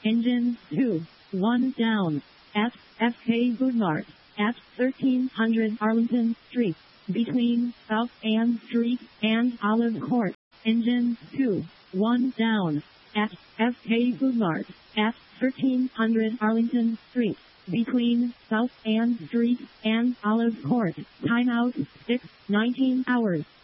Engine 2. 1 down. At FK Food Mart. At 1300 Arlington Street. Between South Ann Street and Olive Court. Engine 2. 1 down. At FK Food Mart. At 1300 Arlington Street. Between South Ann Street and Olive Court. Timeout 6:19 hours.